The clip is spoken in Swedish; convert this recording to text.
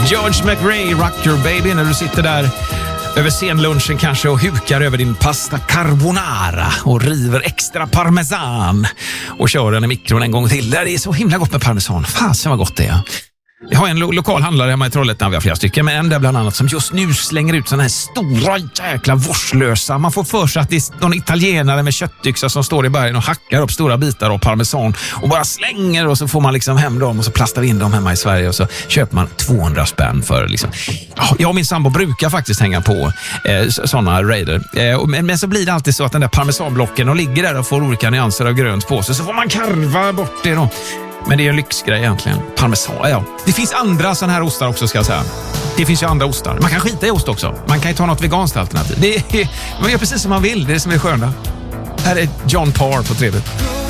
George McRae, Rock Your Baby, när du sitter där över senlunchen kanske och hukar över din pasta carbonara och river extra parmesan och kör den i mikron en gång till. Det är så himla gott med parmesan. Fasen vad gott det är. Jag har en lokal handlare hemma i Trollhättan, vi har flera stycken, men en där bland annat som just nu slänger ut såna här stora jäkla vårdslösa. Man får för sig att det är någon italienare med köttyxa som står i bergen och hackar upp stora bitar av parmesan och bara slänger, och så får man liksom hem dem och så plastar vi in dem hemma i Sverige och så köper man 200 spänn för liksom. Jag och min sambo brukar faktiskt hänga på sådana raider. Men så blir det alltid så att den där parmesanblocken och ligger där och får olika nyanser av grönt på sig, så får man karva bort det då. Men det är en lyxgrej egentligen. Parmesan, ja. Det finns andra sådana här ostar också, ska jag säga. Det finns ju andra ostar. Man kan skita i ost också. Man kan ju ta något veganskt alternativ. Man gör precis som man vill. Det är det som är sköna. Här är John Parr på 3.